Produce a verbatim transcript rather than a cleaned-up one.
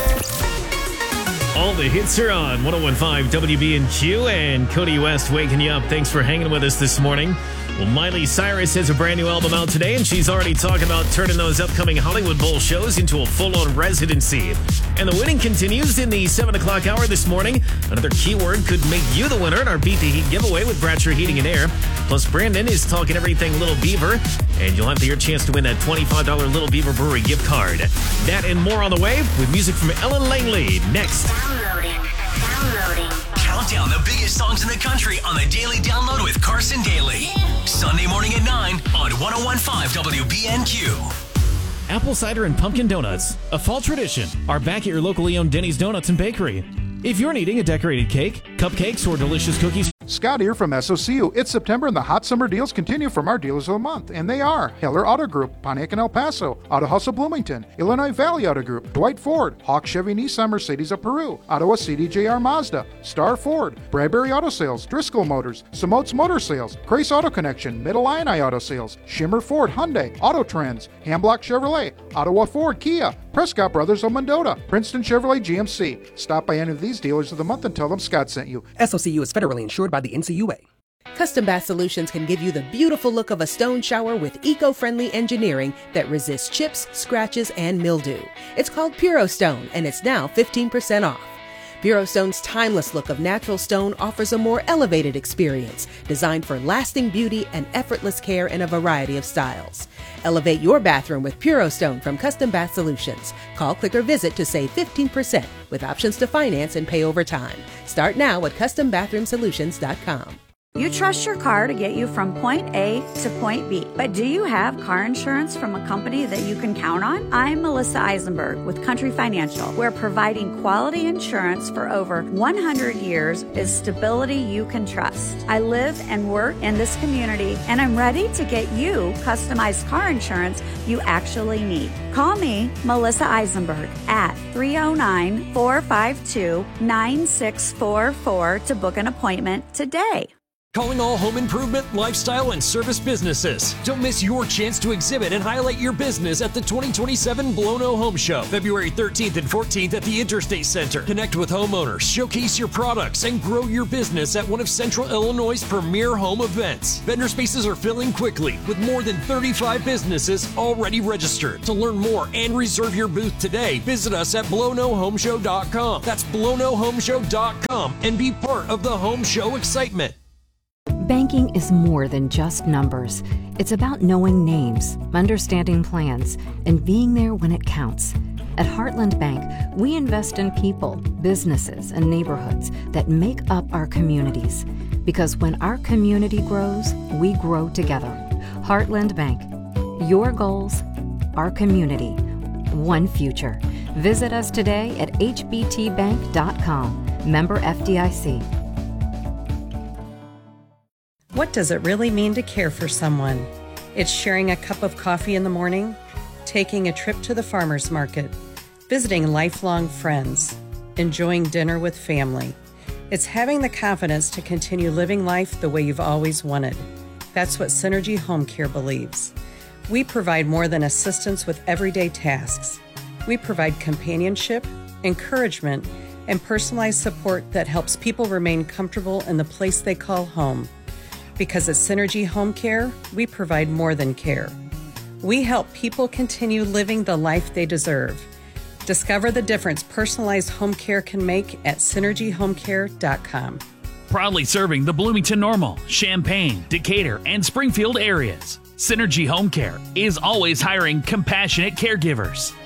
All the hits are on one oh one point five W B N Q, and Cody West waking you up. Thanks for hanging with us this morning. Well, Miley Cyrus has a brand new album out today, and she's already talking about turning those upcoming Hollywood Bowl shows into a full-on residency. And the winning continues in the seven o'clock hour this morning. Another keyword could make you the winner in our Beat the Heat giveaway with Bratcher Heating and Air. Plus, Brandon is talking everything Little Beaver, and you'll have your chance to win that twenty-five dollars Little Beaver Brewery gift card. That and more on the way with music from Ellen Langley next. Downloading. Downloading. Count down the biggest songs in the country on the Daily Download with Carson Daly. Sunday morning at nine on one oh one point five W B N Q. Apple cider and pumpkin donuts, a fall tradition, are back at your locally owned Denny's Donuts and Bakery. If you're needing a decorated cake, cupcakes, or delicious cookies... Scott here from S O C U. It's September and the hot summer deals continue from our dealers of the month, and they are Heller Auto Group, Pontiac and El Paso, Auto House of Bloomington, Illinois Valley Auto Group, Dwight Ford, Hawk Chevy Nissan Mercedes of Peru, Ottawa C D J R Mazda, Star Ford, Bradbury Auto Sales, Driscoll Motors, Samotes Motor Sales, Grace Auto Connection, Middle Illini Auto Sales, Shimmer Ford Hyundai, Auto Trends, Hamblock Chevrolet, Ottawa Ford Kia, Prescott Brothers of Mendota, Princeton Chevrolet G M C. Stop by any of these dealers of the month and tell them Scott sent you. S O C U is federally insured by the N C U A. Custom Bath Solutions can give you the beautiful look of a stone shower with eco-friendly engineering that resists chips, scratches, and mildew. It's called Puro Stone, and it's now fifteen percent off. Puro Stone's timeless look of natural stone offers a more elevated experience, designed for lasting beauty and effortless care in a variety of styles. Elevate your bathroom with Puro Stone from Custom Bath Solutions. Call, click, or visit to save fifteen percent with options to finance and pay over time. Start now at custom bathroom solutions dot com. You trust your car to get you from point A to point B, but do you have car insurance from a company that you can count on? I'm Melissa Eisenberg with Country Financial, where providing quality insurance for over one hundred years is stability you can trust. I live and work in this community, and I'm ready to get you customized car insurance you actually need. Call me, Melissa Eisenberg, at three oh nine, four five two, nine six four four to book an appointment today. Calling all home improvement, lifestyle, and service businesses. Don't miss your chance to exhibit and highlight your business at the twenty twenty-seven Blono Home Show, February thirteenth and fourteenth at the Interstate Center. Connect with homeowners, showcase your products, and grow your business at one of Central Illinois' premier home events. Vendor spaces are filling quickly, with more than thirty-five businesses already registered. To learn more and reserve your booth today, visit us at blono home show dot com. That's blono home show dot com, and be part of the home show excitement. Banking is more than just numbers. It's about knowing names, understanding plans, and being there when it counts. At Heartland Bank, we invest in people, businesses, and neighborhoods that make up our communities. Because when our community grows, we grow together. Heartland Bank. Your goals, our community, one future. Visit us today at h b t bank dot com. Member F D I C. What does it really mean to care for someone? It's sharing a cup of coffee in the morning, taking a trip to the farmer's market, visiting lifelong friends, enjoying dinner with family. It's having the confidence to continue living life the way you've always wanted. That's what Synergy Home Care believes. We provide more than assistance with everyday tasks. We provide companionship, encouragement, and personalized support that helps people remain comfortable in the place they call home. Because at Synergy Home Care, we provide more than care. We help people continue living the life they deserve. Discover the difference personalized home care can make at synergy home care dot com. Proudly serving the Bloomington Normal, Champaign, Decatur, and Springfield areas. Synergy Home Care is always hiring compassionate caregivers.